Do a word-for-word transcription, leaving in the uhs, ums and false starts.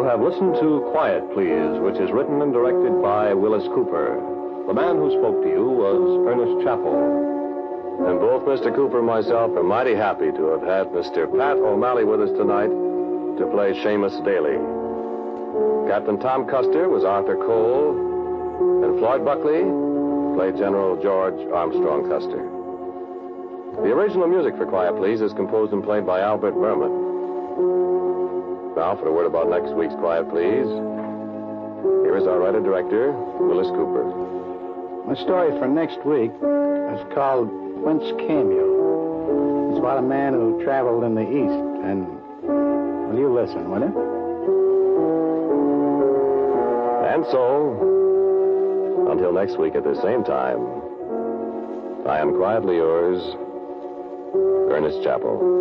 You have listened to Quiet Please, which is written and directed by Willis Cooper. The man who spoke to you was Ernest Chappell. And both Mister Cooper and myself are mighty happy to have had Mister Pat O'Malley with us tonight to play Seamus Daly. Captain Tom Custer was Arthur Cole, and Floyd Buckley played General George Armstrong Custer. The original music for Quiet Please is composed and played by Albert Berman. Now for a word about next week's Quiet Please, here is our writer-director, Willis Cooper. My story for next week is called Whence Came You? It's about a man who traveled in the East, and will you listen, will you? And so, until next week at the same time, I am quietly yours, Ernest Chappell.